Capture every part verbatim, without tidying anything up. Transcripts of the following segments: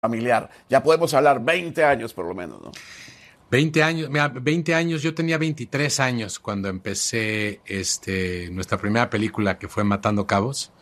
familiar. Ya podemos hablar veinte años por lo menos, ¿no? veinte años, mira, veinte años, yo tenía veintitrés años cuando empecé este, nuestra primera película, que fue Matando Cabos,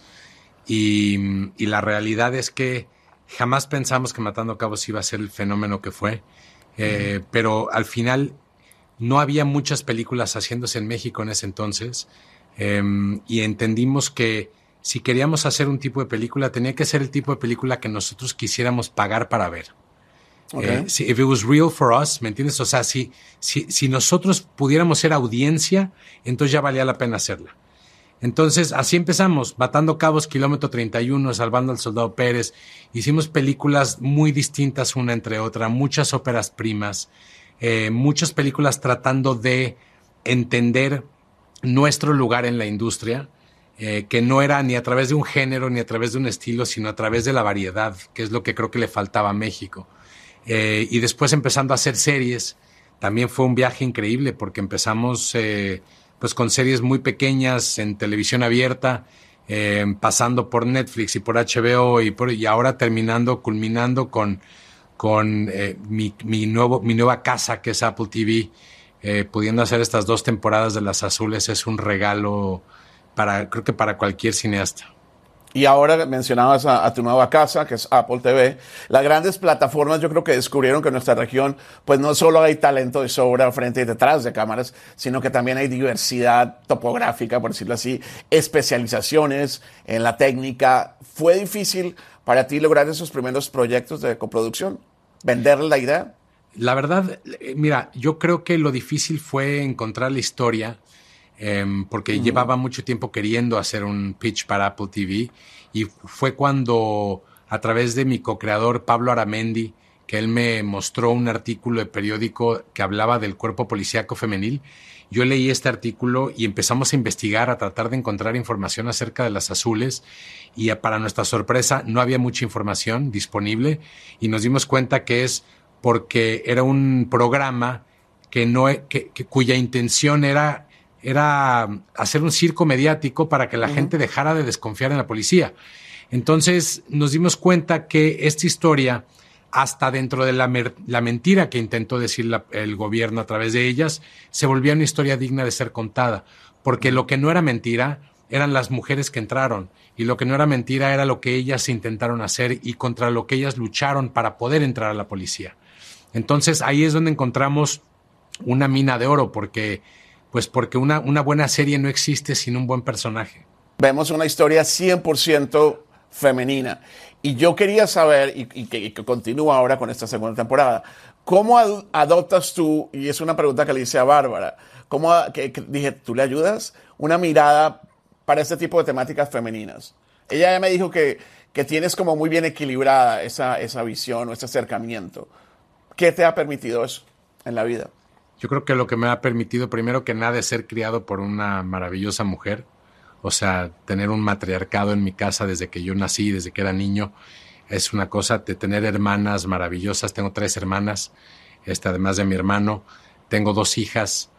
y, y la realidad es que jamás pensamos que Matando Cabos iba a ser el fenómeno que fue, eh, uh-huh. pero al final no había muchas películas haciéndose en México en ese entonces, eh, y entendimos que si queríamos hacer un tipo de película, tenía que ser el tipo de película que nosotros quisiéramos pagar para ver. Okay. Eh, si, if it was real for us, ¿me entiendes? O sea, si, si, si nosotros pudiéramos ser audiencia, entonces ya valía la pena hacerla. Entonces, así empezamos, Matando Cabos, Kilómetro treinta y uno, Salvando al Soldado Pérez. Hicimos películas muy distintas una entre otra, muchas óperas primas, eh, muchas películas tratando de entender nuestro lugar en la industria, eh, que no era ni a través de un género, ni a través de un estilo, sino a través de la variedad, que es lo que creo que le faltaba a México. Eh, y después empezando a hacer series, también fue un viaje increíble porque empezamos eh, pues con series muy pequeñas en televisión abierta, eh, pasando por Netflix y por H B O y, por, y ahora terminando, culminando con, con eh, mi, mi, nuevo, mi nueva casa, que es Apple T V, eh, pudiendo hacer estas dos temporadas de Las Azules es un regalo para, creo que para cualquier cineasta. Y ahora mencionabas a, a tu nueva casa, que es Apple T V. Las grandes plataformas yo creo que descubrieron que en nuestra región pues no solo hay talento de sobra frente y detrás de cámaras, sino que también hay diversidad topográfica, por decirlo así, especializaciones en la técnica. ¿Fue difícil para ti lograr esos primeros proyectos de coproducción? ¿Venderle la idea? La verdad, mira, yo creo que lo difícil fue encontrar la historia. Eh, porque uh-huh. llevaba mucho tiempo queriendo hacer un pitch para Apple T V y fue cuando a través de mi co-creador Pablo Aramendi, que él me mostró un artículo de periódico que hablaba del cuerpo policíaco femenil. Yo leí este artículo y empezamos a investigar, a tratar de encontrar información acerca de Las Azules y para nuestra sorpresa no había mucha información disponible y nos dimos cuenta que es porque era un programa que no, que, que, cuya intención era era hacer un circo mediático para que la uh-huh. gente dejara de desconfiar en la policía. Entonces nos dimos cuenta que esta historia, hasta dentro de la, mer- la mentira que intentó decir la, el gobierno a través de ellas, se volvía una historia digna de ser contada, porque uh-huh. lo que no era mentira eran las mujeres que entraron, y lo que no era mentira era lo que ellas intentaron hacer y contra lo que ellas lucharon para poder entrar a la policía. Entonces ahí es donde encontramos una mina de oro, porque Pues porque una, una buena serie no existe sin un buen personaje. Vemos una historia cien por ciento femenina. Y yo quería saber, y, y, que, y que continúa ahora con esta segunda temporada, ¿cómo ad, adoptas tú, y es una pregunta que le hice a Bárbara, ¿cómo que, que dije, tú le ayudas? Una mirada para este tipo de temáticas femeninas. Ella ya me dijo que, que tienes como muy bien equilibrada esa, esa visión o ese acercamiento. ¿Qué te ha permitido eso en la vida? Yo creo que lo que me ha permitido, primero que nada, es ser criado por una maravillosa mujer. O sea, tener un matriarcado en mi casa desde que yo nací, desde que era niño, es una cosa. De tener hermanas maravillosas. Tengo tres hermanas, este, además de mi hermano. Tengo dos hijas.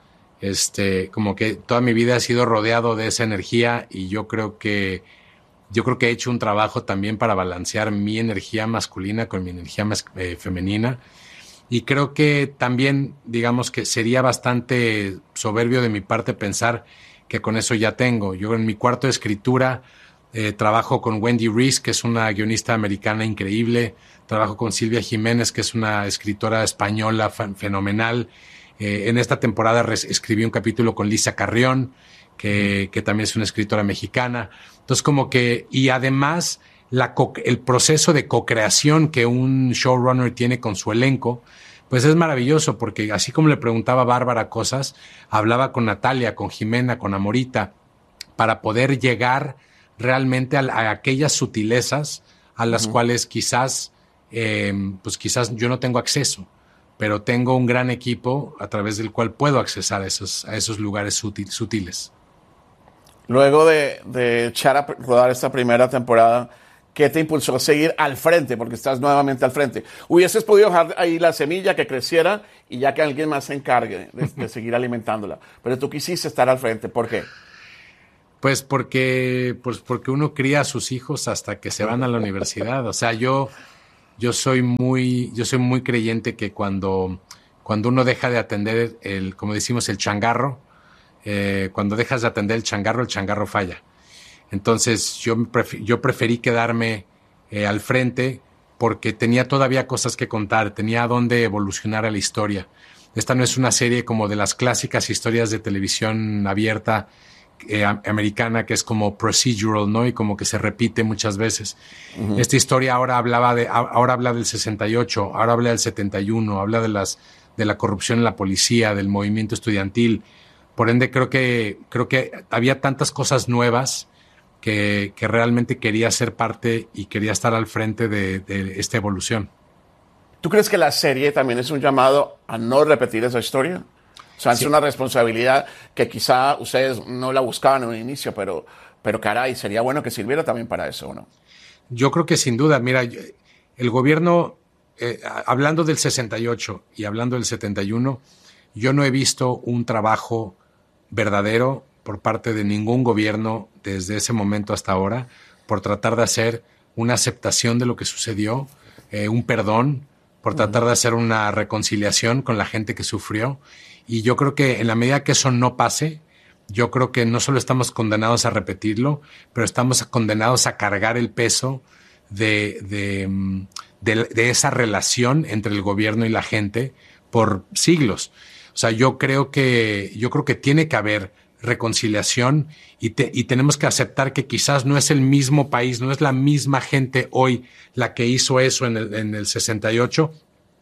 Este, como que toda mi vida he sido rodeado de esa energía y yo creo que yo creo que he hecho un trabajo también para balancear mi energía masculina con mi energía mas- eh, femenina. Y creo que también, digamos que sería bastante soberbio de mi parte pensar que con eso ya tengo. Yo en mi cuarto de escritura eh, trabajo con Wendy Reese, que es una guionista americana increíble. Trabajo con Silvia Jiménez, que es una escritora española fan, fenomenal. Eh, en esta temporada res- escribí un capítulo con Lisa Carrión, que, que también es una escritora mexicana. Entonces, como que, y además, la co- el proceso de co-creación que un showrunner tiene con su elenco, pues es maravilloso, porque así como le preguntaba a Bárbara cosas, hablaba con Natalia, con Jimena, con Amorita, para poder llegar realmente a, a aquellas sutilezas a las uh-huh. cuales quizás, eh, pues quizás yo no tengo acceso, pero tengo un gran equipo a través del cual puedo accesar a esos, a esos lugares sutil, sutiles. Luego de, de echar a rodar esta primera temporada, ¿qué te impulsó a seguir al frente? Porque estás nuevamente al frente. Hubieses podido dejar ahí la semilla que creciera y ya que alguien más se encargue de, de seguir alimentándola. Pero tú quisiste estar al frente. ¿Por qué? Pues porque, pues porque uno cría a sus hijos hasta que se van a la universidad. O sea, yo, yo soy muy, yo soy muy creyente que cuando, cuando uno deja de atender el, como decimos, el changarro, eh, cuando dejas de atender el changarro, el changarro falla. Entonces yo, pref- yo preferí quedarme eh, al frente porque tenía todavía cosas que contar, tenía a dónde evolucionar a la historia. Esta no es una serie como de las clásicas historias de televisión abierta eh, americana, que es como procedural, ¿no? Y como que se repite muchas veces. Uh-huh. Esta historia ahora hablaba de, ahora habla del sesenta y ocho, ahora habla del setenta y uno, habla de las, de la corrupción en la policía, del movimiento estudiantil. Por ende, creo que, creo que había tantas cosas nuevas que, que realmente quería ser parte y quería estar al frente de, de esta evolución. ¿Tú crees que la serie también es un llamado a no repetir esa historia? O sea, sí. Es una responsabilidad que quizá ustedes no la buscaban en un inicio, pero, pero caray, sería bueno que sirviera también para eso, ¿no? Yo creo que sin duda, mira, el gobierno, eh, hablando del sesenta y ocho y hablando del setenta y uno, yo no he visto un trabajo verdadero por parte de ningún gobierno desde ese momento hasta ahora por tratar de hacer una aceptación de lo que sucedió, eh, un perdón, por tratar de hacer una reconciliación con la gente que sufrió. Y yo creo que en la medida que eso no pase, yo creo que no solo estamos condenados a repetirlo, pero estamos condenados a cargar el peso de, de, de, de esa relación entre el gobierno y la gente por siglos. O sea, yo creo que, yo creo que tiene que haber reconciliación y, te, y tenemos que aceptar que quizás no es el mismo país, no es la misma gente hoy la que hizo eso en el, en el sesenta y ocho,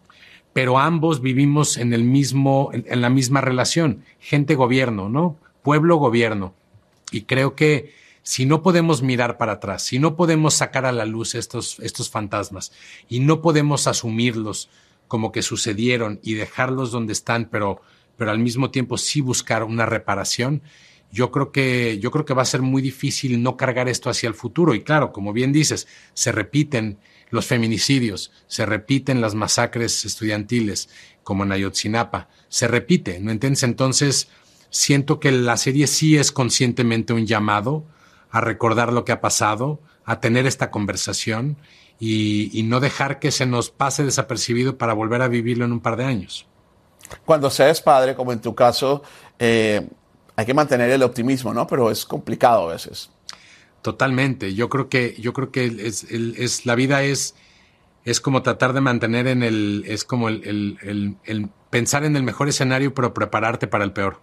pero ambos vivimos en el mismo, en, en la misma relación, gente-gobierno, ¿no? Pueblo-gobierno. Y creo que si no podemos mirar para atrás, si no podemos sacar a la luz estos, estos fantasmas y no podemos asumirlos como que sucedieron y dejarlos donde están, pero pero al mismo tiempo sí buscar una reparación, yo creo que, yo creo que va a ser muy difícil no cargar esto hacia el futuro. Y claro, como bien dices, se repiten los feminicidios, se repiten las masacres estudiantiles, como en Ayotzinapa, se repite, ¿no entiendes? Entonces, siento que la serie sí es conscientemente un llamado a recordar lo que ha pasado, a tener esta conversación y, y no dejar que se nos pase desapercibido para volver a vivirlo en un par de años. Cuando se es padre, como en tu caso, eh, hay que mantener el optimismo, ¿no? Pero es complicado a veces. Totalmente. Yo creo que, yo creo que es, es, es la vida es, es como tratar de mantener en el, es como el, el, el, el pensar en el mejor escenario, pero prepararte para el peor.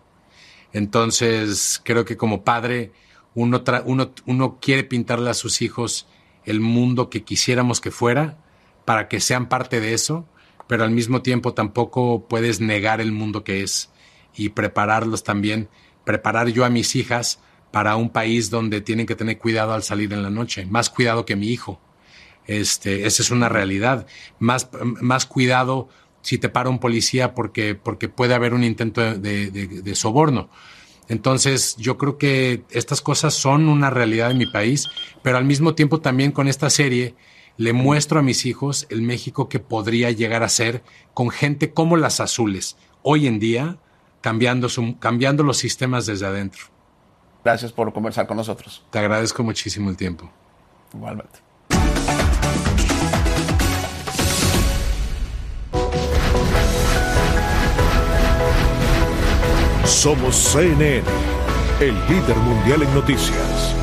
Entonces, creo que como padre, uno, tra, uno, uno quiere pintarle a sus hijos el mundo que quisiéramos que fuera, para que sean parte de eso, pero al mismo tiempo tampoco puedes negar el mundo que es y prepararlos también, preparar yo a mis hijas para un país donde tienen que tener cuidado al salir en la noche, más cuidado que mi hijo. Este, esa es una realidad. Más, más cuidado si te para un policía porque, porque puede haber un intento de, de, de soborno. Entonces, yo creo que estas cosas son una realidad en mi país, pero al mismo tiempo también con esta serie le muestro a mis hijos el México que podría llegar a ser con gente como las azules, hoy en día, cambiando, su, cambiando los sistemas desde adentro. Gracias por conversar con nosotros. Te agradezco muchísimo el tiempo. Igualmente. Somos C N N, el líder mundial en noticias.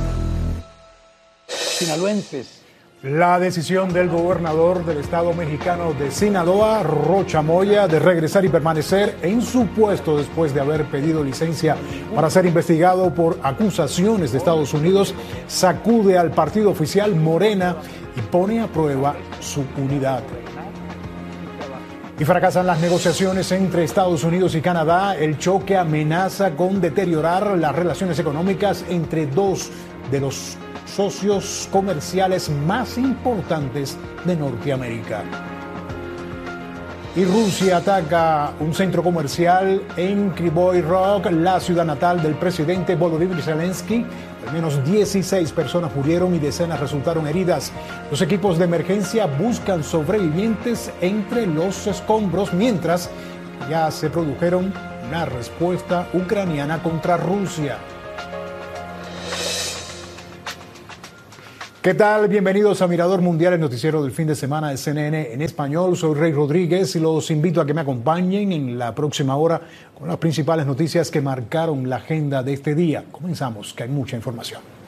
Sinaloenses. La decisión del gobernador del estado mexicano de Sinaloa, Rocha Moya, de regresar y permanecer en su puesto después de haber pedido licencia para ser investigado por acusaciones de Estados Unidos, sacude al partido oficial Morena y pone a prueba su unidad. Y fracasan las negociaciones entre Estados Unidos y Canadá. El choque amenaza con deteriorar las relaciones económicas entre dos de los socios comerciales más importantes de Norteamérica. Y Rusia ataca un centro comercial en Kryvyi Rog, la ciudad natal del presidente Volodymyr Zelensky. Al menos dieciséis personas murieron y decenas resultaron heridas. Los equipos de emergencia buscan sobrevivientes entre los escombros, mientras ya se produjeron una respuesta ucraniana contra Rusia. ¿Qué tal? Bienvenidos a Mirador Mundial, el noticiero del fin de semana de C N N en español. Soy Rey Rodríguez y los invito a que me acompañen en la próxima hora con las principales noticias que marcaron la agenda de este día. Comenzamos, que hay mucha información.